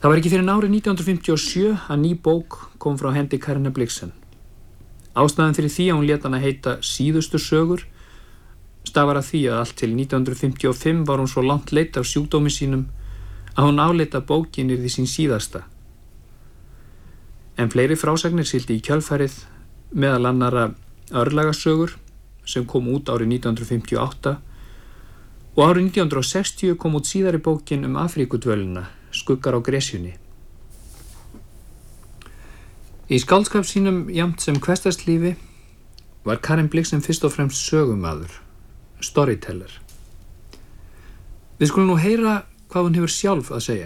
Það var ekki fyrir árið 1957 að ný bók kom frá hendi Karenar Blixen. Ástæðan fyrir því að hún lét hana heita Síðustu sögur stafar að því að allt til 1955 var hún svo langt leidd af sjúkdómi sínum að hún áleit að bókin yrði sín síðasta. En fleiri frásagnir sigldi í kjölfarið, meðal annarra örlagasögur sem kom út árið 1958 og árið 1960 kom út síðari bókin Afríkudvölina, Skuggar á Gresjunni. Í skáldskap sínum jafnt sem hversdagslífi var Karen Blixen fyrst og fremst sögumaður, storyteller. Við skulum nú heyra hvað hun hefur sjálf að segja.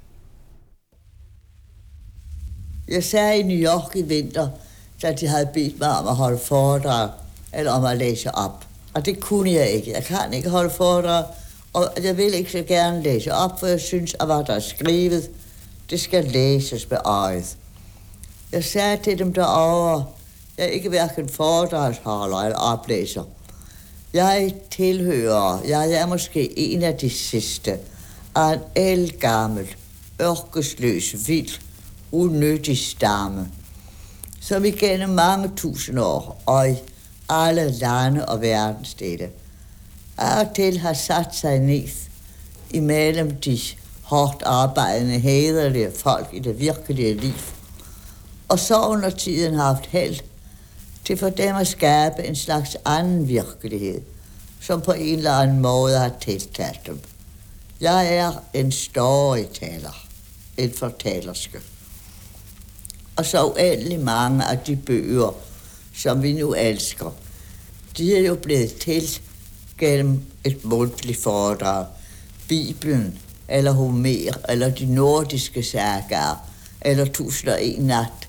Jeg sagde i New York i vinter, da de havde bedt mig om at holde foredrag, eller om at læse op. Og det kunne jeg ikke. Jeg kan ikke holde foredrag, og jeg vil ikke så gerne læse op, for jeg synes, at hvad der er skrevet, det skal læses med øjet. Jeg sagde til dem derovre, jeg er ikke hverken foredragsholder eller oplæser. Jeg er måske en af de sidste, af en ældgammel, ørkesløs, vild, unødig stamme, som igennem mange tusind år og i alle lande og verdensdele af og til har sat sig ned imellem de hårdt arbejdende, hæderlige folk i det virkelige liv, og så under tiden har haft held til for dem at skabe en slags anden virkelighed, som på en eller anden måde har tiltalt dem. Jeg er en storyteller, en fortællerske. Og så uendelig mange af de bøger, som vi nu elsker, de er jo blevet til gennem et mundtligt foredrag. Bibelen, eller Homer, eller de nordiske sagaer, eller 1001 nat.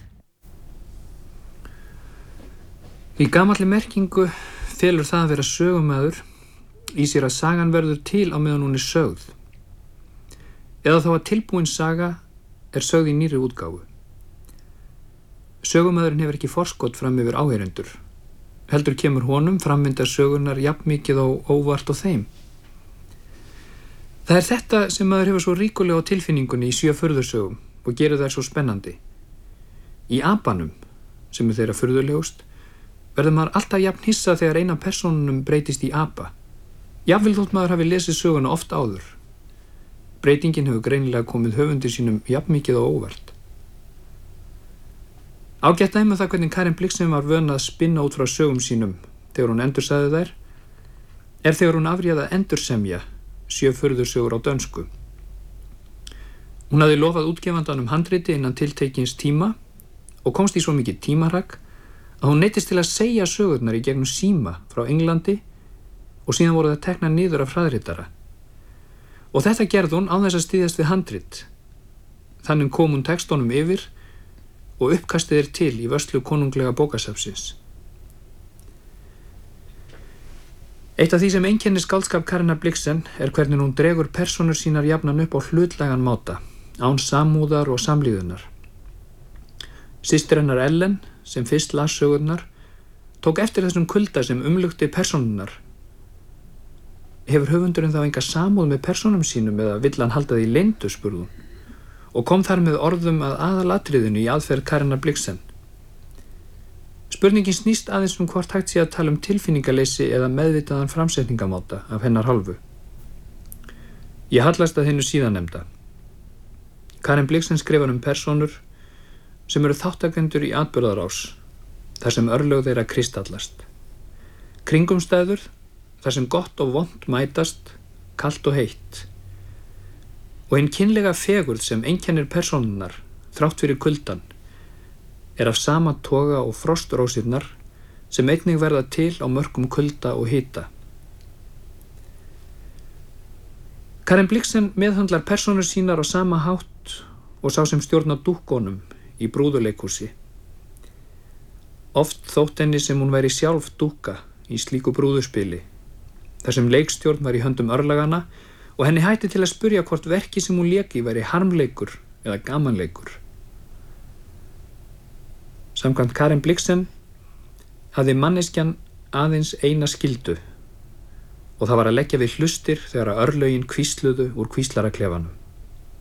Í gamalli merkingu felur það að vera sögumaður í sér að sagan verður til á meðan hún er sögð. Eða þá að tilbúin saga er sögð í nýrri útgáfu. Sögumaðurinn hefur ekki forskot fram yfir áheyrendur. Heldur kemur honum framvinda sögunar jafnmikið á óvart og þeim. Það er þetta sem maður hefur svo ríkulega á tilfinningunni í 7 furðusögum og gerir þær svo spennandi. Í Apanum, sem er þeirra furðulegust, verður maður alltaf jafn hissa þegar eina persónunum breytist í apa. Jafnvel þótt maður hafi lesið söguna oft áður. Breytingin hefur greinilega komið höfundi sínum jafnmikið á óvart. Ágætt dæmi það hvernig Karen Blixen var vön að spinna út frá sögum sínum þegar hún endursagði þær, er þegar hún afréði að endursemja 7 furðusögur á dönsku. Hún hafði lofað útgefandanum handriti innan tiltekins tíma og komst í svo mikið tímarhagg að hún neyddist til að segja sögurnar í gegnum síma frá Englandi og síðan voru það teknar niður af hraðritara. Og þetta gerði hún án þess að styðjast við handrit. Þannig kom hún textunum yfir og uppkastið er til í vörslu konunglega bókasafnsins. Eitt af því sem einkennir skáldskap Karenar Blixen er hvernig hún dregur persónur sínar jafnan upp á hlutlægan máta, án samúðar og samlíðunar. Systir hennar Ellen, sem fyrst las sögurnar, tók eftir þessum kulda sem umlukti persónunnar. Hefur höfundurinn þá enga samúð með persónum sínum eða vill hann halda því leyndu, spurði hún, og kom þar með orðum að aðalatriðinu í aðferð Karenar Blixen. Spurningin snýst aðeins hvort hægt sé að tala tilfinningaleysi eða meðvitaðan framsetningamáta af hennar hálfu. Ég hallast að hinu síðanemda. Karen Blixen skrifar persónur sem eru þáttakendur í atburðarás, þar sem örlög þeirra kristallast. Kringumstæður, þar sem gott og vont mætast, kalt og heitt. Og hinn kynlega fegurð sem einkennir persónunnar, þrátt fyrir kuldan, er af sama toga og frostrósirnar sem einnig verða til á mörkum kulda og hita. Karen Blixen meðhöndlar persónur sínar á sama hátt og sá sem stjórnar dúkkonum í brúðuleikhúsi. Oft þótt henni sem hún væri sjálf dúkka í slíku brúðuspili, þar sem leikstjórn var í höndum örlaganna og henni hætti til að spyrja hvort verki sem hún lék í væri harmleikur eða gamanleikur. Samkvæmt Karen Blixen hafði manneskjan aðeins eina skyldu og það var að leggja við hlustir þegar örlögin hvísluðu úr hvíslaraklefanum.